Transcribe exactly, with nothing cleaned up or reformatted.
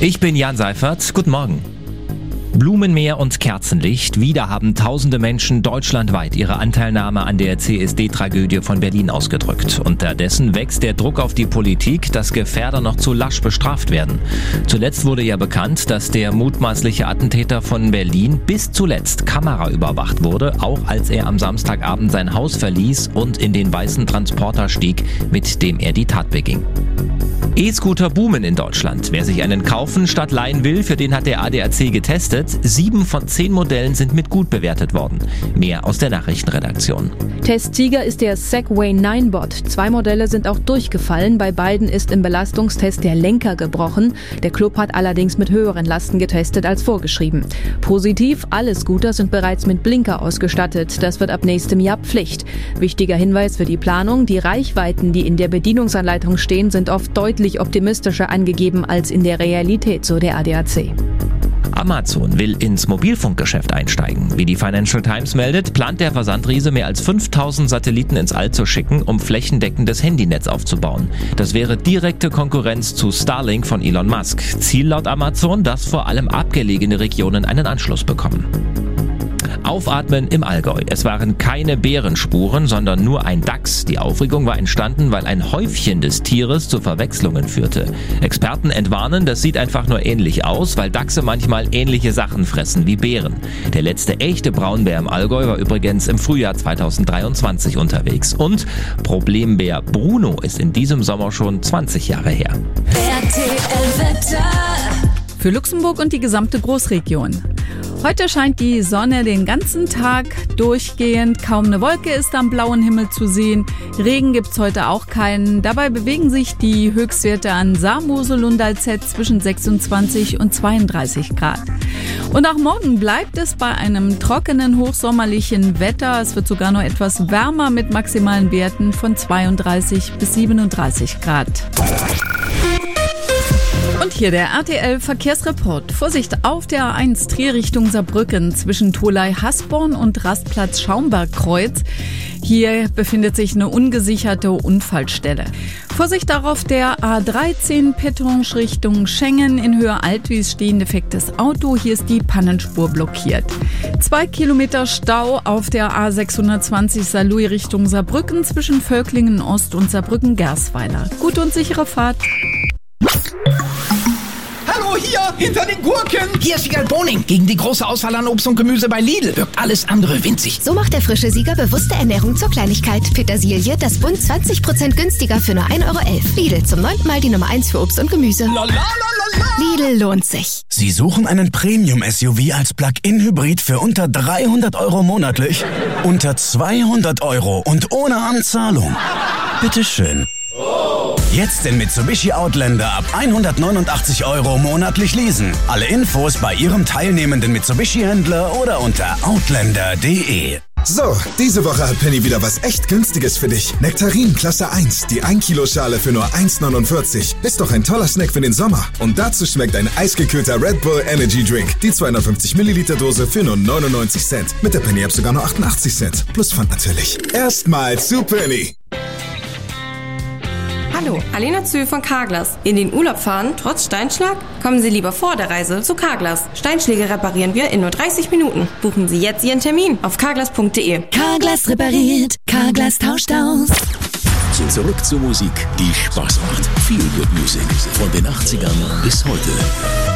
Ich bin Jan Seifert. Guten Morgen. Blumenmeer und Kerzenlicht. Wieder haben tausende Menschen deutschlandweit ihre Anteilnahme an der C S D-Tragödie von Berlin ausgedrückt. Unterdessen wächst der Druck auf die Politik, dass Gefährder noch zu lasch bestraft werden. Zuletzt wurde ja bekannt, dass der mutmaßliche Attentäter von Berlin bis zuletzt kameraüberwacht wurde, auch als er am Samstagabend sein Haus verließ und in den weißen Transporter stieg, mit dem er die Tat beging. E-Scooter boomen in Deutschland. Wer sich einen kaufen statt leihen will, für den hat der A D A C getestet. Sieben von zehn Modellen sind mit gut bewertet worden. Mehr aus der Nachrichtenredaktion. Testsieger ist der Segway Ninebot. Zwei Modelle sind auch durchgefallen. Bei beiden ist im Belastungstest der Lenker gebrochen. Der Club hat allerdings mit höheren Lasten getestet als vorgeschrieben. Positiv, alle Scooter sind bereits mit Blinker ausgestattet. Das wird ab nächstem Jahr Pflicht. Wichtiger Hinweis für die Planung: Die Reichweiten, die in der Bedienungsanleitung stehen, sind oft deutlich optimistischer angegeben als in der Realität, so der A D A C. Amazon will ins Mobilfunkgeschäft einsteigen. Wie die Financial Times meldet, plant der Versandriese mehr als fünftausend Satelliten ins All zu schicken, um flächendeckendes Handynetz aufzubauen. Das wäre direkte Konkurrenz zu Starlink von Elon Musk. Ziel laut Amazon, dass vor allem abgelegene Regionen einen Anschluss bekommen. Aufatmen im Allgäu. Es waren keine Bärenspuren, sondern nur ein Dachs. Die Aufregung war entstanden, weil ein Häufchen des Tieres zu Verwechslungen führte. Experten entwarnen, das sieht einfach nur ähnlich aus, weil Dachse manchmal ähnliche Sachen fressen wie Bären. Der letzte echte Braunbär im Allgäu war übrigens im Frühjahr zweitausenddreiundzwanzig unterwegs. Und Problembär Bruno ist in diesem Sommer schon zwanzig Jahre her. R T L-Wetter für Luxemburg und die gesamte Großregion. Heute scheint die Sonne den ganzen Tag durchgehend. Kaum eine Wolke ist am blauen Himmel zu sehen. Regen gibt's heute auch keinen. Dabei bewegen sich die Höchstwerte an Saar, Mosel und Alzett zwischen sechsundzwanzig und zweiunddreißig Grad. Und auch morgen bleibt es bei einem trockenen, hochsommerlichen Wetter. Es wird sogar noch etwas wärmer mit maximalen Werten von zweiunddreißig bis siebenunddreißig Grad. Und hier der R T L-Verkehrsreport. Vorsicht auf der A eins Trier Richtung Saarbrücken zwischen Tholey-Hasborn und Rastplatz Schaumbergkreuz. Hier befindet sich eine ungesicherte Unfallstelle. Vorsicht auch auf der A dreizehn Petronge Richtung Schengen. In Höhe Altwies steht ein defektes Auto. Hier ist die Pannenspur blockiert. Zwei Kilometer Stau auf der A sechshundertzwanzig Saarlouis Richtung Saarbrücken zwischen Völklingen Ost und Saarbrücken-Gersweiler. Gute und sichere Fahrt. Hallo, hier, hinter den Gurken. Hier ist Sieger Boning. Gegen die große Auswahl an Obst und Gemüse bei Lidl wirkt alles andere winzig. So macht der frische Sieger bewusste Ernährung zur Kleinigkeit. Petersilie, das Bund zwanzig Prozent günstiger für nur ein Euro elf. Lidl, zum neunten Mal die Nummer eins für Obst und Gemüse. La, la, la, la, la. Lidl lohnt sich. Sie suchen einen Premium-S U V als Plug-in-Hybrid für unter dreihundert Euro monatlich? Unter zweihundert Euro und ohne Anzahlung. Bitteschön. Jetzt den Mitsubishi Outlander ab hundertneunundachtzig Euro monatlich leasen. Alle Infos bei Ihrem teilnehmenden Mitsubishi-Händler oder unter outlander punkt de. So, diese Woche hat Penny wieder was echt Günstiges für dich. Nektarin Klasse eins, die ein Kilo Schale für nur eins neunundvierzig. Ist doch ein toller Snack für den Sommer. Und dazu schmeckt ein eisgekühlter Red Bull Energy Drink. Die zweihundertfünfzig Milliliter Dose für nur neunundneunzig Cent. Mit der Penny App sogar nur achtundachtzig Cent. Plus Pfand natürlich. Erstmal zu Penny. Hallo, Alena Zühl von Carglass. In den Urlaub fahren, trotz Steinschlag? Kommen Sie lieber vor der Reise zu Carglass. Steinschläge reparieren wir in nur dreißig Minuten. Buchen Sie jetzt Ihren Termin auf carglass punkt de. Carglass repariert, Carglass tauscht aus. Zurück zur Musik, die Spaß macht. Feel Good Music von den achtzigern bis heute.